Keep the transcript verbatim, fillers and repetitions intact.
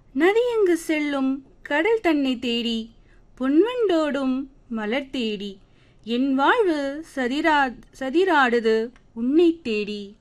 நதியெங்கு செல்லும் கடல் தன்னை தேடி பொன்வண்டோடும் மலர் தேடி என் வாழ்வு சதிரா சதிராடுது உன்னை தேடி.